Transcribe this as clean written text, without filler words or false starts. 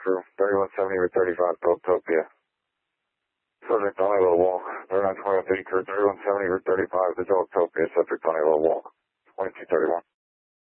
crew. 3170 Route 35, Buildtopia. Subject on a little walk. 3920 crew, 3170 Route 35, the Buildtopia. Subject on a little walk. 2231.